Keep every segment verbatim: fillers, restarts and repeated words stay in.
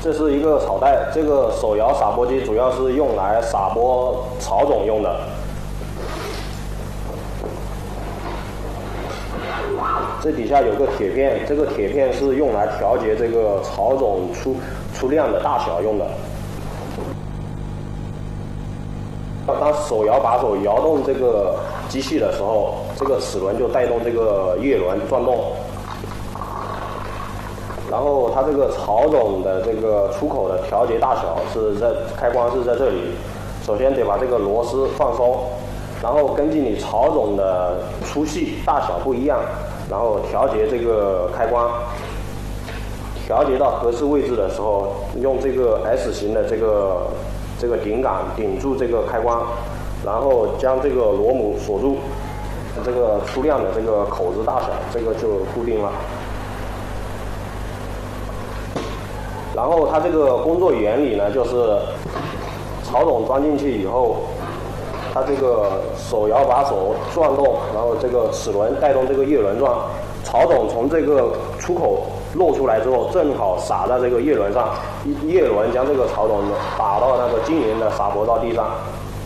这是一个草袋，这个手摇撒播机主要是用来撒播草种用的。这底下有个铁片，这个铁片是用来调节这个草种出出量的大小用的。当手摇把手摇动这个机器的时候，这个齿轮就带动这个叶轮转动。然后它这个草种的这个出口的调节大小是在开关是在这里，首先得把这个螺丝放松，然后根据你草种的粗细大小不一样，然后调节这个开关，调节到合适位置的时候，用这个 S 型的这个这个顶杆顶住这个开关，然后将这个螺母锁住，这个出量的这个口子大小，这个就固定了。然后它这个工作原理呢，就是草种装进去以后，它这个手摇把手转动，然后这个齿轮带动这个叶轮转，草种从这个出口露出来之后，正好撒在这个叶轮上，叶轮将这个草种打到那个均匀的撒播到地上。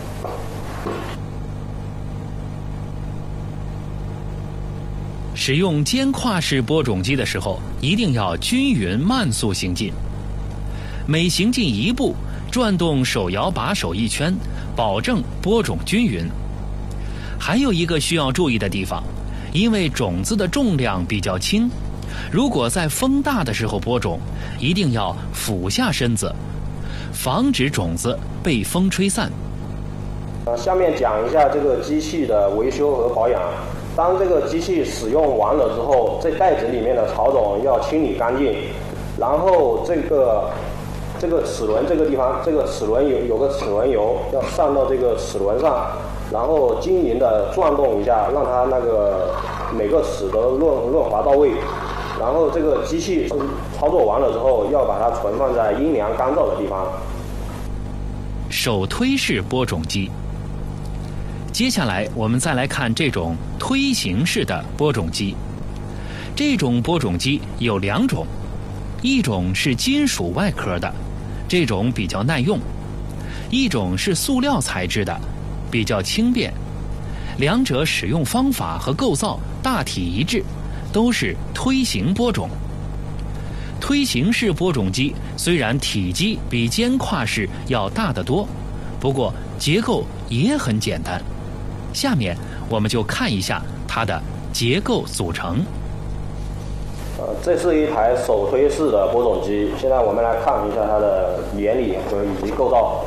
使用肩跨式播种机的时候，一定要均匀慢速行进。每行进一步，转动手摇把手一圈，保证播种均匀。还有一个需要注意的地方，因为种子的重量比较轻，如果在风大的时候播种，一定要俯下身子，防止种子被风吹散。 呃，下面讲一下这个机器的维修和保养。当这个机器使用完了之后，这袋子里面的草种要清理干净，然后这个这个齿轮这个地方，这个齿轮有有个齿轮油要上到这个齿轮上，然后均匀的转动一下，让它那个每个齿都润润滑到位。然后这个机器操作完了之后，要把它存放在阴凉干燥的地方。 手推式播种机。接下来我们再来看这种推行式的播种机。这种播种机有两种，一种是金属外壳的，这种比较耐用；一种是塑料材质的，比较轻便。两者使用方法和构造大体一致，都是推行播种。推行式播种机虽然体积比肩跨式要大得多，不过结构也很简单。下面我们就看一下它的结构组成。 呃，这是一台手推式的播种机。现在我们来看一下它的原理和以及构造。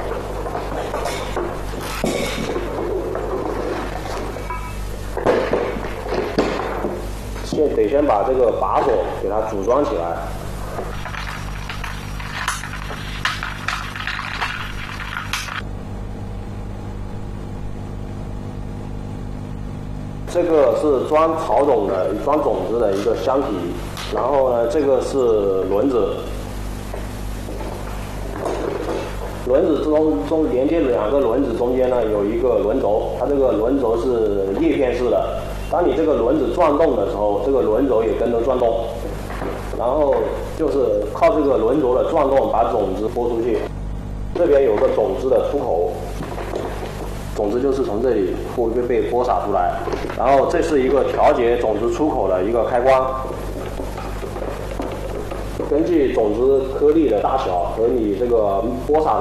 先得先把这个把手给它组装起来。这个是装草种的、装种子的一个箱体，然后呢，这个是轮子，轮子中中连接两个轮子中间呢有一个轮轴，它这个轮轴是叶片式的。当你这个轮子转动的时候，这个轮轴也跟着转动，然后就是靠这个轮轴的转动把种子播出去。这边有个种子的出口。种子就是从这里会被播撒出来，然后这是一个调节种子出口的一个开关，根据种子颗粒的大小和你这个播撒